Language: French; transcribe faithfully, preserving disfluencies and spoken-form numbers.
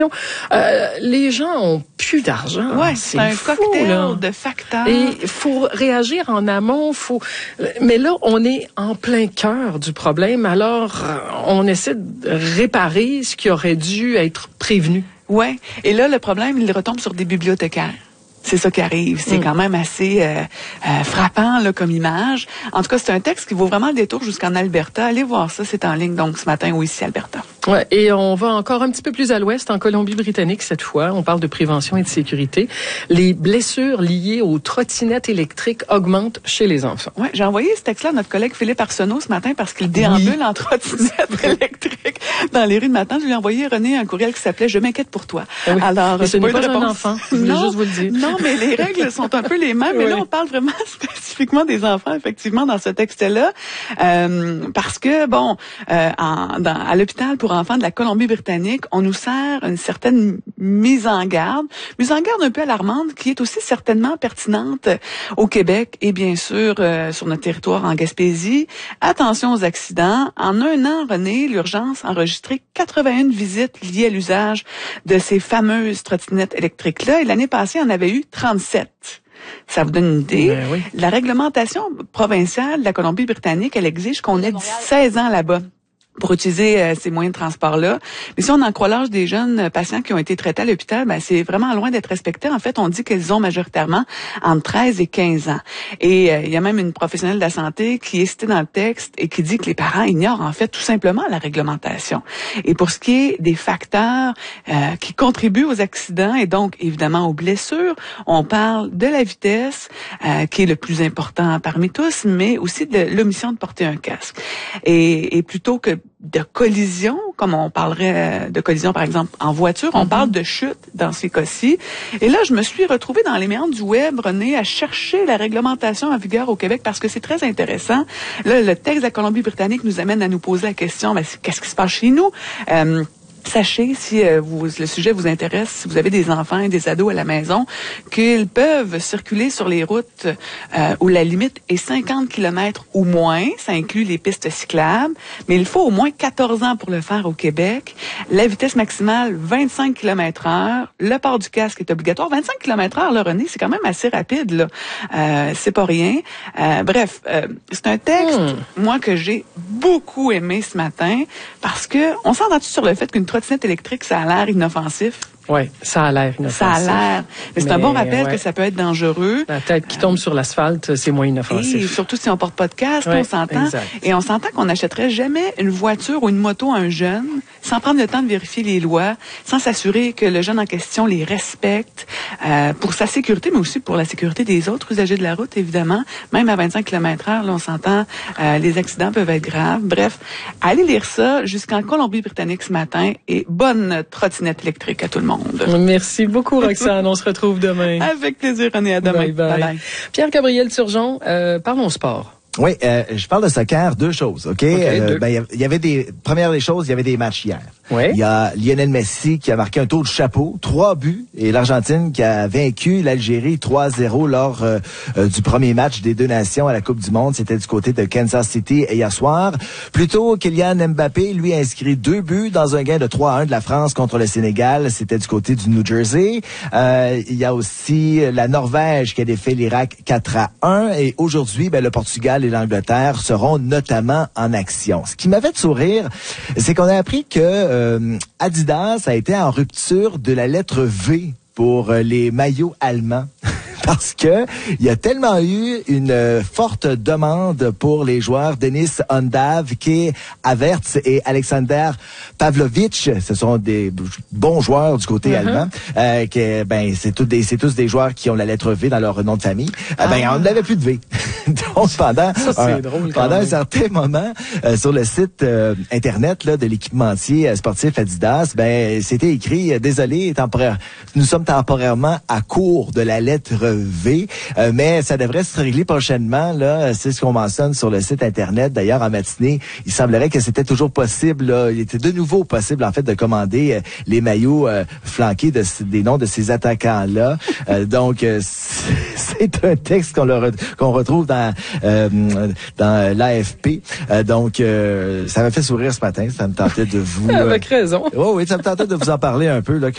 Euh, les gens ont plus d'argent. Ouais, c'est un fou, cocktail là. de facteurs. Et il faut réagir en amont. Faut. Mais là, on est en plein cœur du problème. Alors, on essaie de réparer ce qui aurait dû être prévenu. Ouais. Et là, le problème, il retombe sur des bibliothécaires. C'est ça qui arrive. C'est mm. quand même assez euh, euh, frappant là, comme image. En tout cas, c'est un texte qui vaut vraiment le détour jusqu'en Alberta. Allez voir ça, c'est en ligne donc ce matin ou ici à Alberta. Ouais, et on va encore un petit peu plus à l'ouest, en Colombie-Britannique cette fois. On parle de prévention et de sécurité. Les blessures liées aux trottinettes électriques augmentent chez les enfants. Ouais, j'ai envoyé ce texte-là à notre collègue Philippe Arsenault ce matin parce qu'il déambule oui. en trottinette électrique dans les rues de matin. Je lui ai envoyé, René, un courriel qui s'appelait « Je m'inquiète pour toi oui. ». Alors, mais ce n'est pas, pas un enfant, je voulais non, juste vous le dire. Non, mais les règles sont un peu les mêmes. Mais oui. là, on parle vraiment spécifiquement des enfants, effectivement, dans ce texte-là. Euh, parce que, bon, euh, en, dans, à l'hôpital pour enfants de la Colombie-Britannique, on nous sert une certaine mise en garde, mise en garde un peu alarmante, qui est aussi certainement pertinente au Québec et bien sûr euh, sur notre territoire en Gaspésie. Attention aux accidents. En un an, René, l'urgence a enregistré quatre-vingt-une visites liées à l'usage de ces fameuses trottinettes électriques-là. Et l'année passée, on avait eu trente-sept. Ça vous donne une idée. Ben oui. La réglementation provinciale de la Colombie-Britannique, elle exige qu'on ait seize ans là-bas pour utiliser euh, ces moyens de transport-là. Mais si on en croit l'âge des jeunes patients qui ont été traités à l'hôpital, ben c'est vraiment loin d'être respecté. En fait, on dit qu'ils ont majoritairement entre treize et quinze ans. Et euh, il y a même une professionnelle de la santé qui est citée dans le texte et qui dit que les parents ignorent en fait tout simplement la réglementation. Et pour ce qui est des facteurs euh, qui contribuent aux accidents et donc évidemment aux blessures, on parle de la vitesse euh, qui est le plus important parmi tous, mais aussi de l'omission de porter un casque. Et, et plutôt que de collision, comme on parlerait de collision par exemple en voiture, on mm-hmm. parle de chute dans ces cas-ci. Et là, je me suis retrouvée dans les méandres du web, René, à chercher la réglementation en vigueur au Québec parce que c'est très intéressant. Là, le texte de la Colombie-Britannique nous amène à nous poser la question, ben, qu'est-ce qui se passe chez nous? Euh, Sachez, si euh, vous, le sujet vous intéresse, si vous avez des enfants et des ados à la maison, qu'ils peuvent circuler sur les routes euh, où la limite est cinquante kilomètres ou moins. Ça inclut les pistes cyclables, mais il faut au moins quatorze ans pour le faire au Québec. La vitesse maximale, vingt-cinq kilomètres heure. Le port du casque est obligatoire. vingt-cinq kilomètres heure, là, René, c'est quand même assez rapide, là. Euh, c'est pas rien. Euh, bref, euh, c'est un texte, mmh. moi, que j'ai beaucoup aimé ce matin parce que on s'entend-tu sur le fait qu'une trottinette électrique, ça a l'air inoffensif? Oui, ça a l'air inoffensif. Ça a l'air. Mais c'est mais un bon rappel ouais. que ça peut être dangereux. La tête qui tombe euh, sur l'asphalte, c'est moins inoffensif. Et surtout si on porte pas de casque, ouais, on s'entend. Exact. Et on s'entend qu'on n'achèterait jamais une voiture ou une moto à un jeune sans prendre le temps de vérifier les lois, sans s'assurer que le jeune en question les respecte euh, pour sa sécurité, mais aussi pour la sécurité des autres usagers de la route, évidemment. Même à vingt-cinq kilomètres heure, là, on s'entend, euh, les accidents peuvent être graves. Bref, allez lire ça jusqu'en Colombie-Britannique ce matin et bonne trottinette électrique à tout le monde. Merci beaucoup, Roxane. On se retrouve demain. Avec plaisir, René. À demain. Bye bye. Bye bye. Pierre-Gabriel Turgeon, euh, parlons sport. Oui, euh, je parle de soccer, deux choses, OK? okay euh, ben, il y avait des, première des choses, il y avait des matchs hier. Oui. Il y a Lionel Messi qui a marqué un tour de chapeau, trois buts, et l'Argentine qui a vaincu l'Algérie trois zéro lors euh, euh, du premier match des deux nations à la Coupe du Monde. C'était du côté de Kansas City hier soir. Plutôt, Kylian Mbappé, lui, a inscrit deux buts dans un gain de trois à un de la France contre le Sénégal. C'était du côté du New Jersey. Euh, il y a aussi la Norvège qui a défait l'Irak quatre à un. Et aujourd'hui, ben, le Portugal et l'Angleterre seront notamment en action. Ce qui m'a fait sourire, c'est qu'on a appris que euh, Adidas a été en rupture de la lettre V pour euh, les maillots allemands. Parce que il y a tellement eu une euh, forte demande pour les joueurs Denis Undav, Kay Havertz et Alexander Pavlovic. Ce sont des bons joueurs du côté mm-hmm. allemand. Euh, que, ben c'est tous des c'est tous des joueurs qui ont la lettre V dans leur nom de famille. Ah. Euh, ben on n'avait plus de V. Donc pendant Ça, un, drôle, pendant un certain moment euh, sur le site euh, internet là de l'équipementier euh, sportif Adidas, ben c'était écrit euh, désolé temporaire. Nous sommes temporairement à court de la lettre V, euh, mais ça devrait se régler prochainement. Là, c'est ce qu'on mentionne sur le site internet. D'ailleurs, en matinée, il semblerait que c'était toujours possible. Là, il était de nouveau possible en fait de commander euh, les maillots euh, flanqués de, des noms de ces attaquants-là. euh, donc, euh, c'est un texte qu'on, le, qu'on retrouve dans euh, dans l'A F P. Euh, donc, euh, ça m'a fait sourire ce matin. Ça me tentait de vous. Euh... Avec raison. Oh oui, ça me tentait de vous en parler un peu là.